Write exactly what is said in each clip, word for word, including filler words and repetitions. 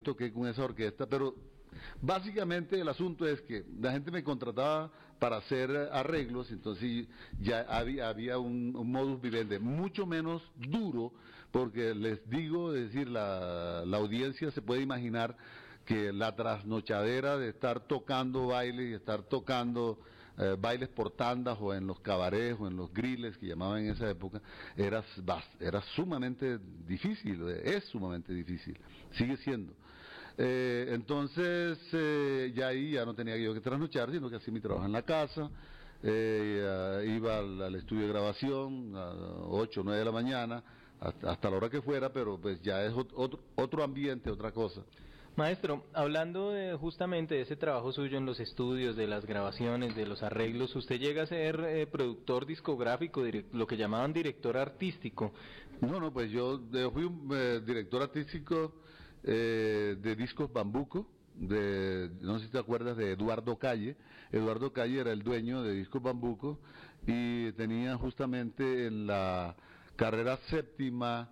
toqué con esa orquesta, pero básicamente el asunto es que la gente me contrataba para hacer arreglos, entonces ya había, había un, un modus vivendi mucho menos duro, porque les digo, es decir, la, la audiencia se puede imaginar que la trasnochadera de estar tocando bailes y estar tocando eh, bailes por tandas o en los cabarets o en los griles que llamaban en esa época, era, era sumamente difícil, es sumamente difícil, sigue siendo. Eh, entonces, eh, ya ahí ya no tenía yo que trasnochar, sino que hacía mi trabajo en la casa, eh, iba al, al estudio de grabación a ocho o nueve de la mañana, hasta, hasta la hora que fuera, pero pues ya es otro, otro ambiente, otra cosa. Maestro, hablando de, justamente de ese trabajo suyo en los estudios, de las grabaciones, de los arreglos, usted llega a ser eh, productor discográfico, lo que llamaban director artístico. No, no, pues yo, yo fui un eh, director artístico eh, de Discos Bambuco, de, no sé si te acuerdas de Eduardo Calle. Eduardo Calle era el dueño de Discos Bambuco y tenía justamente en la carrera séptima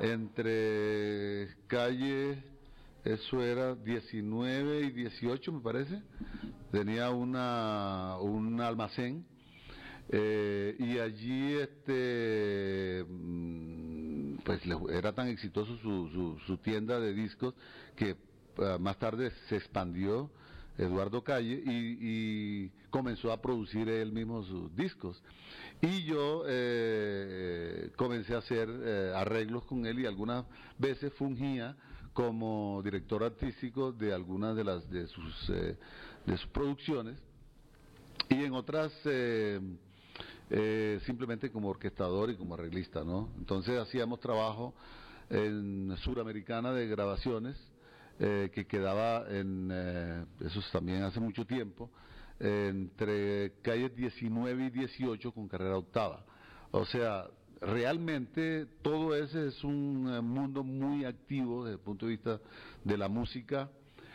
entre calle, eso era diecinueve y dieciocho me parece, tenía una un almacén eh, y allí este pues era tan exitoso su, su, su tienda de discos que uh, más tarde se expandió Eduardo Calle y, y comenzó a producir él mismo sus discos y yo eh, comencé a hacer eh, arreglos con él y algunas veces fungía como director artístico de algunas de las de sus eh, de sus producciones y en otras eh, eh, simplemente como orquestador y como arreglista, ¿no? Entonces hacíamos trabajo en Suramericana de grabaciones eh, que quedaba en eh, eso también hace mucho tiempo entre calles diecinueve y dieciocho con carrera octava, o sea, realmente todo ese es un mundo muy activo desde el punto de vista de la música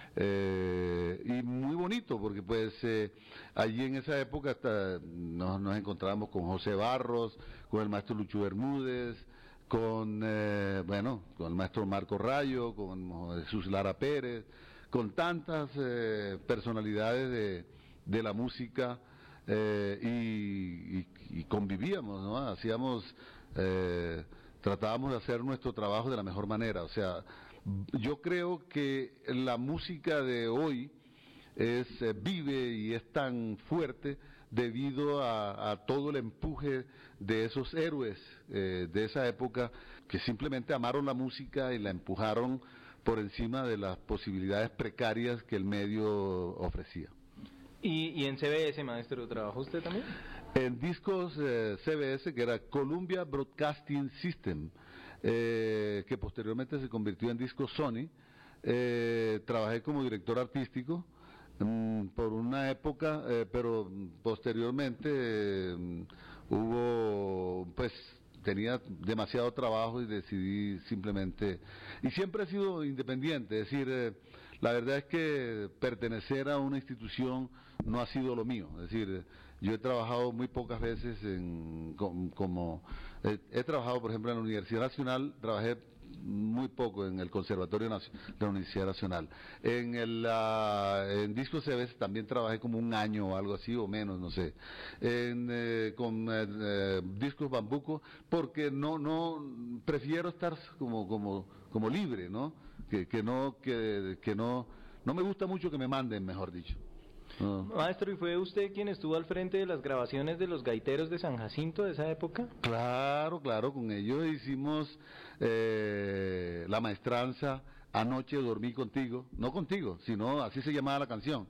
eh, y muy bonito porque pues eh, allí en esa época hasta nos, nos encontrábamos con José Barros, con el maestro Lucho Bermúdez, con eh, bueno, con el maestro Marco Rayo, con Jesús Lara Pérez, con tantas eh, personalidades de, de la música. Eh, y, y, y convivíamos, ¿no? Hacíamos, eh, tratábamos de hacer nuestro trabajo de la mejor manera. O sea, yo creo que la música de hoy es eh, vive y es tan fuerte debido a, a todo el empuje de esos héroes eh, de esa época que simplemente amaron la música y la empujaron por encima de las posibilidades precarias que el medio ofrecía. ¿Y, y en C B S, maestro, trabajó usted también? En discos eh, C B S, que era Columbia Broadcasting System, eh, que posteriormente se convirtió en discos Sony, eh, trabajé como director artístico mmm, por una época, eh, pero posteriormente eh, hubo, pues, tenía demasiado trabajo y decidí simplemente, y siempre he sido independiente, es decir, eh, la verdad es que pertenecer a una institución no ha sido lo mío, es decir, yo he trabajado muy pocas veces en, como, como eh, he trabajado por ejemplo en la Universidad Nacional, trabajé muy poco en el Conservatorio de la Universidad Nacional. En el uh, en Discos C B S también trabajé como un año o algo así, o menos, no sé. En, eh, con eh, eh, Discos Bambuco, porque no, no, prefiero estar como, como, como libre, ¿no? Que, que no, que, que no, no me gusta mucho que me manden, mejor dicho. No. Maestro, ¿y fue usted quien estuvo al frente de las grabaciones de los gaiteros de San Jacinto de esa época? Claro, claro, con ellos hicimos eh, la maestranza, Anoche dormí contigo, no contigo, sino así se llamaba la canción.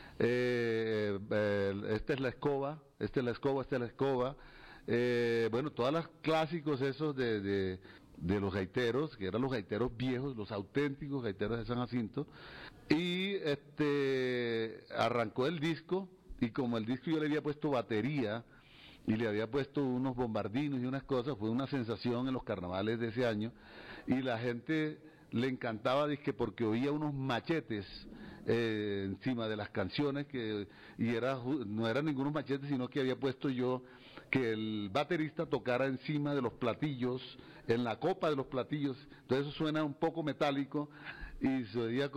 Eh, eh, esta es la escoba, esta es la escoba, esta es la escoba. Eh, bueno, todos los clásicos esos de, de, de los gaiteros, que eran los gaiteros viejos, los auténticos gaiteros de San Jacinto. Y este arrancó el disco, y como el disco yo le había puesto batería, y le había puesto unos bombardinos y unas cosas, fue una sensación en los carnavales de ese año, y la gente le encantaba dizque porque oía unos machetes eh, encima de las canciones, que y era no eran ningunos machetes, sino que había puesto yo que el baterista tocara encima de los platillos, en la copa de los platillos, entonces eso suena un poco metálico, y se oía